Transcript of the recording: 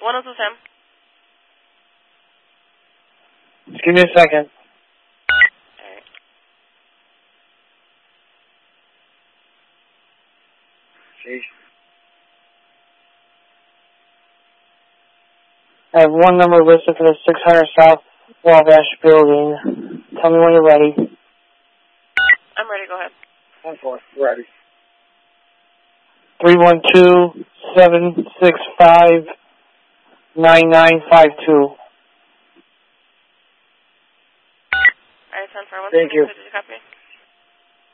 102 Sam. Just give me a second. Alright. Jeez. I have one number listed for the 600 South Wabash building. Tell me when you're ready. I'm ready, go ahead. 10-4, ready. 312-765-9952. Alright, 10-4. Thank you. Did you copy?